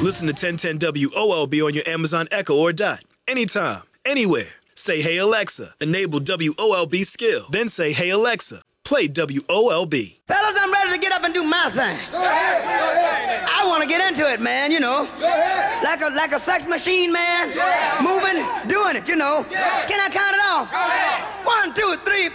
Listen to 1010 WOLB on your Amazon Echo or Dot. Anytime, anywhere. Say, hey Alexa, enable WOLB skill. Then say, hey Alexa, play WOLB. Fellas, I'm ready to get up and do my thing. Go ahead. I want to get into it, man, you know. Go ahead. Like a sex machine, man. Yeah. Moving, doing it, you know. Yeah. Can I count it off? Go ahead. 1, 2, 3.